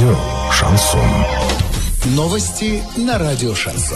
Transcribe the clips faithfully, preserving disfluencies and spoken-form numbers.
Радио «Шансон». Новости на радио «Шансон».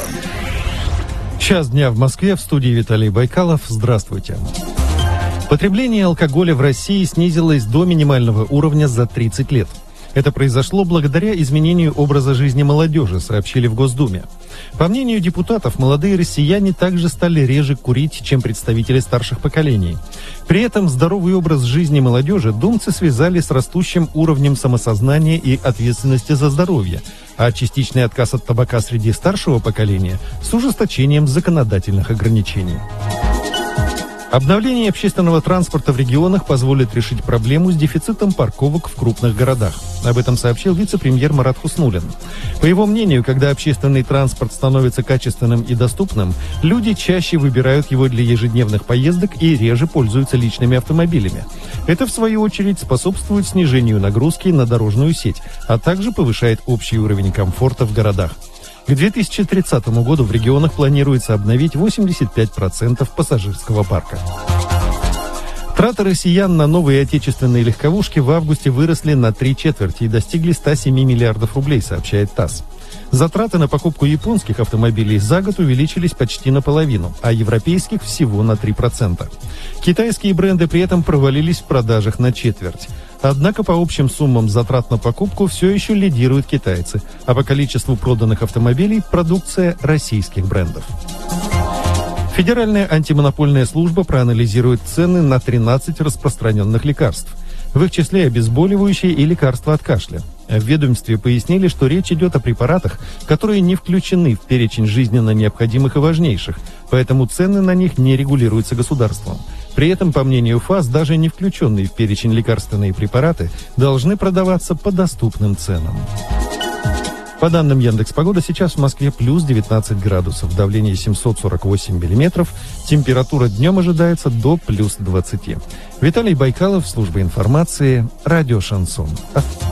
Час дня в Москве, в студии Виталий Байкалов. Здравствуйте. Потребление алкоголя в России снизилось до минимального уровня за тридцать лет. Это произошло благодаря изменению образа жизни молодежи, сообщили в Госдуме. По мнению депутатов, молодые россияне также стали реже курить, чем представители старших поколений. При этом здоровый образ жизни молодежи думцы связали с растущим уровнем самосознания и ответственности за здоровье, а частичный отказ от табака среди старшего поколения с ужесточением законодательных ограничений. Обновление общественного транспорта в регионах позволит решить проблему с дефицитом парковок в крупных городах. Об этом сообщил вице-премьер Марат Хуснуллин. По его мнению, когда общественный транспорт становится качественным и доступным, люди чаще выбирают его для ежедневных поездок и реже пользуются личными автомобилями. Это, в свою очередь, способствует снижению нагрузки на дорожную сеть, а также повышает общий уровень комфорта в городах. К две тысячи тридцатому году в регионах планируется обновить восемьдесят пять процентов пассажирского парка. Траты россиян на новые отечественные легковушки в августе выросли на три четверти и достигли ста семи миллиардов рублей, сообщает ТАСС. Затраты на покупку японских автомобилей за год увеличились почти наполовину, а европейских всего на три процента. Китайские бренды при этом провалились в продажах на четверть. Однако по общим суммам затрат на покупку все еще лидируют китайцы, а по количеству проданных автомобилей – продукция российских брендов. Федеральная антимонопольная служба проанализирует цены на тринадцать распространенных лекарств. В их числе обезболивающие и лекарства от кашля. В ведомстве пояснили, что речь идет о препаратах, которые не включены в перечень жизненно необходимых и важнейших, поэтому цены на них не регулируются государством. При этом, по мнению ФАС, даже не включенные в перечень лекарственные препараты должны продаваться по доступным ценам. По данным Яндекс.Погода, сейчас в Москве плюс девятнадцать градусов, давление семьсот сорок восемь миллиметров, температура днем ожидается до плюс двадцати. Виталий Байкалов, служба информации, радио «Шансон».